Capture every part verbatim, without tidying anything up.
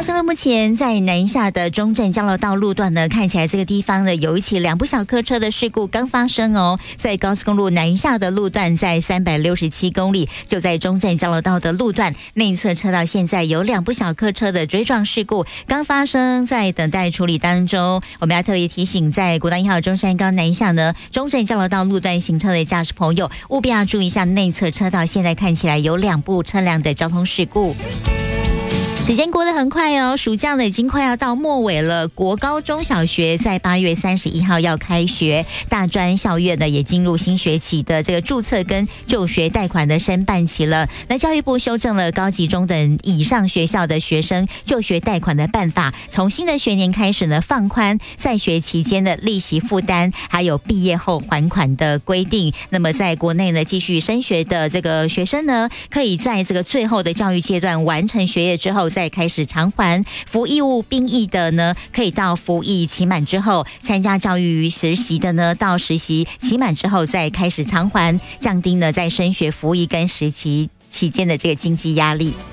高速路目前在南下的中正交流道路段呢，看起来这个地方呢有一起两部小客车的事故刚发生哦，在高速公路南下的路段，在三百六十七公里，就在中正交流道的路段内侧车道，现在有两部小客车的追撞事故刚发生，在等待处理当中。我们要特别提醒，在国道一号中山高南下呢，中正交流道路段行车的驾驶朋友，务必要注意一下内侧车道，现在看起来有两部车辆的交通事故。时间过得很快哦，暑假呢已经快要到末尾了。国高中小学在八月三十一号要开学，大专校院呢也进入新学期的这个注册跟就学贷款的申办期了。那教育部修正了高级中等以上学校的学生就学贷款的办法，从新的学年开始呢放宽在学期间的利息负担，还有毕业后还款的规定。那么在国内呢继续升学的这个学生呢，可以在这个最后的教育阶段完成学业之后，再开始偿还。服义务兵役的呢，可以到服役期满之后；参加教育实习的呢，到实习期满之后再开始偿还，降低呢在升学、服役跟实习期间的这个经济压力。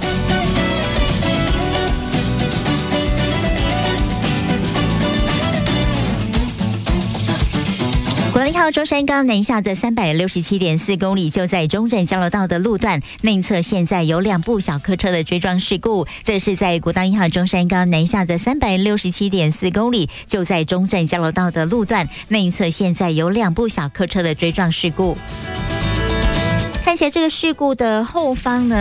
国道一号中山高南下的三百六十七点四公里，就在中正交流道的路段内侧，现在有两部小客车的追撞事故。这是在国道一号中山高南下的三百六十七点四公里，就在中正交流道的路段内侧，现在有两部小客车的追撞事故。看起来这个事故的后方呢，